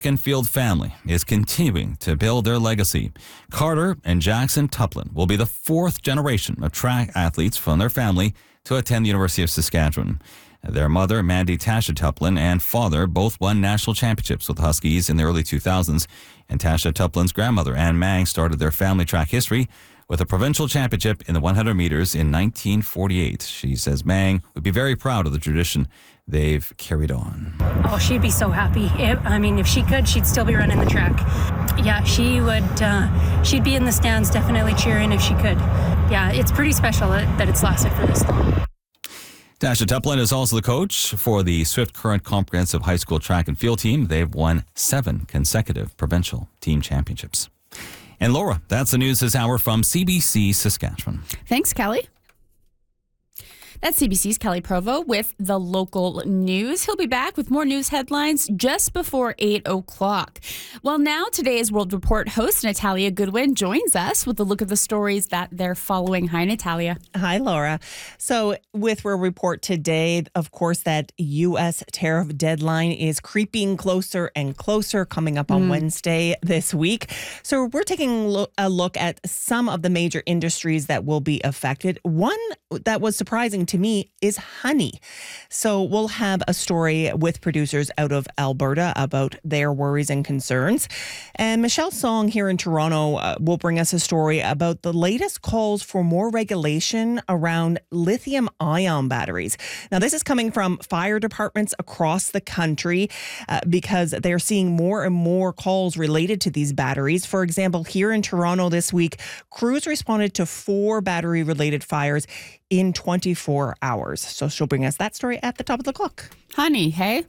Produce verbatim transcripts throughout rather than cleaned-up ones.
and field family is continuing to build their legacy. Carter and Jackson Tuplin will be the fourth generation of track athletes from their family to attend the University of Saskatchewan. Their mother, Mandy Tasha Tuplin, and father both won national championships with Huskies in the early two thousands. And Tasha Tuplin's grandmother, Ann Mang, started their family track history with a provincial championship in the one hundred meters in nineteen forty-eight. She says Mang would be very proud of the tradition they've carried on. Oh, she'd be so happy. If, I mean, if she could, she'd still be running the track. Yeah, she would. Uh, she'd be in the stands definitely cheering if she could. Yeah, it's pretty special that, that it's lasted for this long. Tasha Tuplin is also the coach for the Swift Current Comprehensive High School track and field team. They've won seven consecutive provincial team championships. And Laura, that's the news this hour from C B C Saskatchewan. Thanks, Kelly. That's C B C's Kelly Provo with the local news. He'll be back with more news headlines just before eight o'clock. Well, now today's World Report host, Natalia Goodwin, joins us with a look at the stories that they're following. Hi, Natalia. Hi, Laura. So with World Report today, of course, that U S tariff deadline is creeping closer and closer, coming up on mm. Wednesday this week. So we're taking a look at some of the major industries that will be affected. One that was surprising to me is honey. So we'll have a story with producers out of Alberta about their worries and concerns. And Michelle Song here in Toronto uh, will bring us a story about the latest calls for more regulation around lithium ion batteries. Now, this is coming from fire departments across the country uh, because they're seeing more and more calls related to these batteries. For example, here in Toronto this week, crews responded to four battery-related fires in twenty-four hours. So she'll bring us that story at the top of the clock. Honey, hey?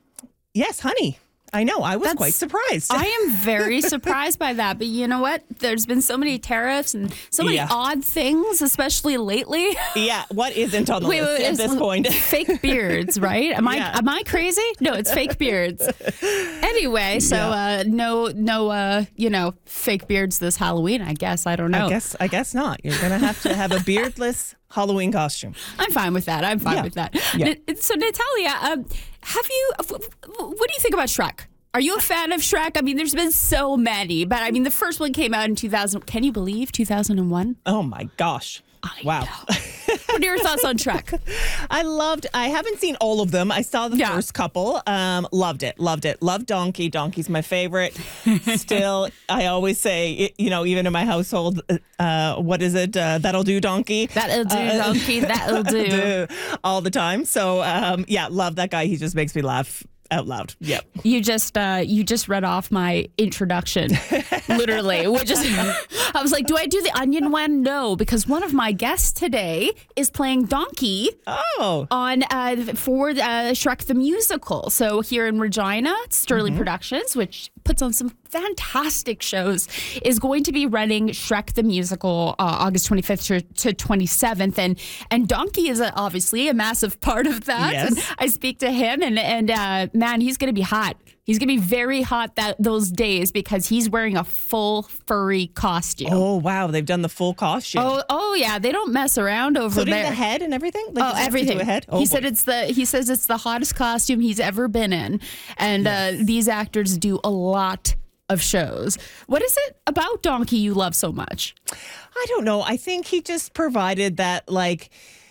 Yes, honey. I know. I was That's, quite surprised. I am very surprised by that. But you know what? There's been so many tariffs and so many yeah. odd things, especially lately. Yeah. What isn't on the wait, list wait, at this point? Fake beards, right? Am I yeah. am I crazy? No, it's fake beards. Anyway, so yeah. uh, no, no, uh, you know, fake beards this Halloween, I guess. I don't know. I guess, I guess not. You're going to have to have a beardless Halloween costume. I'm fine with that. I'm fine yeah. with that. Yeah. So, Natalia, um, have you, what do you think about Shrek? Are you a fan of Shrek? I mean, there's been so many, but I mean, the first one came out in two thousand. Can you believe two thousand one? Oh my gosh. I wow. What are your thoughts on Shrek? I loved, I haven't seen all of them. I saw the yeah. first couple. Um, loved it. Loved it. Loved Donkey. Donkey's my favorite. Still, I always say, you know, even in my household, uh, what is it? Uh, that'll do, Donkey. That'll do, uh, Donkey. That'll do. do. All the time. So, um, yeah, love that guy. He just makes me laugh out loud. Yep. You just uh, you just read off my introduction, literally. Which is, I was like, do I do the onion one? No, because one of my guests today is playing Donkey. Oh. On uh, for uh, Shrek the Musical. So here in Regina, Sterling mm-hmm. Productions, which puts on some fantastic shows, is going to be running Shrek the Musical uh, August twenty-fifth to, to twenty-seventh, and and Donkey is a, obviously a massive part of that. Yes. And I speak to him, and and uh, man, he's going to be hot. He's going to be very hot that those days because he's wearing a full furry costume. Oh, wow. They've done the full costume. Oh, oh yeah. They don't mess around over Including there. the head and everything? Like, oh, everything. A head? Oh, he boy. said it's the he says it's the hottest costume he's ever been in. And yes. uh, these actors do a lot of shows. What is it about Donkey you love so much? I don't know. I think he just provided that, like,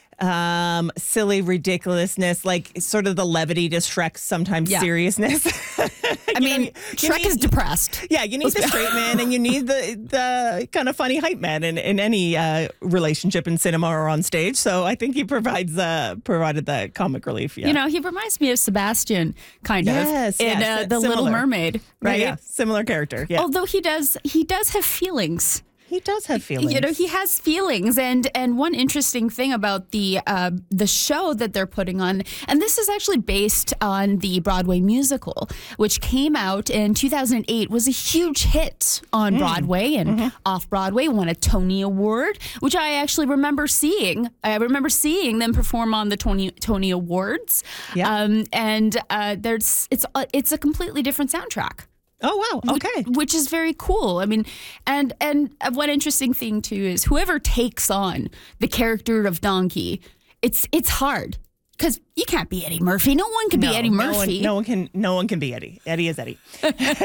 um silly ridiculousness, like sort of the levity to Shrek's sometimes yeah. seriousness. I mean, know, Shrek need, is depressed. Yeah, you need the straight man and you need the the kind of funny hype man in, in any uh, relationship in cinema or on stage. So I think he provides uh, provided that comic relief. Yeah. You know, he reminds me of Sebastian, kind yes, of, in yes, uh, The similar. Little Mermaid, right? Yeah, yeah. Similar character. Yeah. Although he does he does have feelings. He does have feelings. You know, he has feelings, and and one interesting thing about the uh, the show that they're putting on, and this is actually based on the Broadway musical, which came out in two thousand eight, was a huge hit on mm. Broadway and mm-hmm. off Broadway, won a Tony Award, which I actually remember seeing. I remember seeing them perform on the Tony Tony Awards. Yeah, um, and uh, there's it's it's a completely different soundtrack. Oh, wow. Okay. Which, which is very cool. I mean, and and one interesting thing, too, is whoever takes on the character of Donkey, it's it's hard. because you can't be Eddie Murphy. No one can No, be Eddie no one, Murphy. no one can. No one can be Eddie. Eddie is Eddie.